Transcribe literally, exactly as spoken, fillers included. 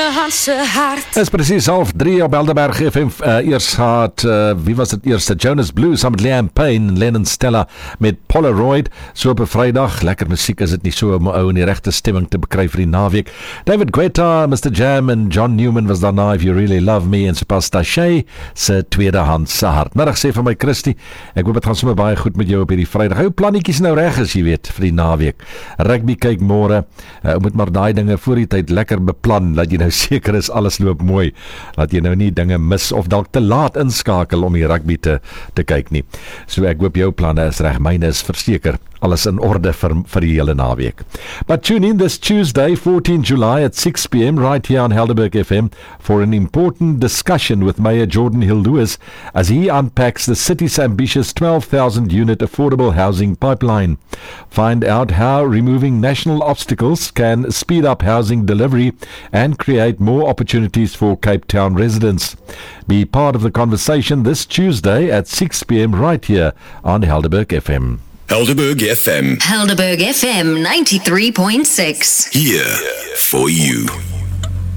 Hans se hart. Het is precies half drie op Helderberg F M. Uh, eerst gaat, uh, wie was het eerste? Jonas Blue samen met Liam Payne en Lennon Stella met Polaroid. So op 'n Vrydag. Lekker musiek is dit nie so om ou in die regte stemming te bekry vir die naweek. David Guetta, Mister Jam en John Newman was daarna If You Really Love Me en Sebastian Shea se tweedehands se hart. Middag sê vir my Christie, ek hoop dit gaan sommer baie goed met jou op hierdie Vrydag. Hou plannetjies nou reg as jy weet vir die naweek. Rugby kyk môre. Uh, moet maar daai dinge voor die tyd lekker beplan, dat jy nou seker is alles loop mooi, dat jy nou nie dinge mis of dalk te laat inskakel om die rugby te, te kyk nie. So ek hoop jou planne is reg, myne is verseker alles in orde vir, vir die hele naweek. But tune in this Tuesday, fourteenth July at six p m right here on Helderberg F M for an important discussion with Mayor Jordan Hill-Lewis as he unpacks the city's ambitious twelve thousand unit affordable housing pipeline. Find out how removing national obstacles can speed up housing delivery and create more opportunities for Cape Town residents. Be part of the conversation this Tuesday at six p m right here on Helderberg F M. Helderberg F M. Helderberg F M ninety-three point six. Here for you.